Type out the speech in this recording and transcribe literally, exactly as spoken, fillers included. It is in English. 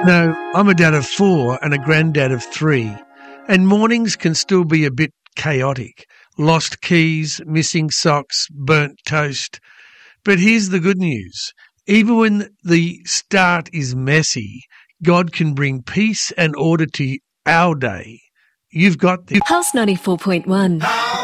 No, I'm a dad of four and a granddad of three, and mornings can still be a bit chaotic. Lost keys, missing socks, burnt toast. But here's the good news. Even when the start is messy, God can bring peace and order to our day. You've got this. Pulse ninety-four point one.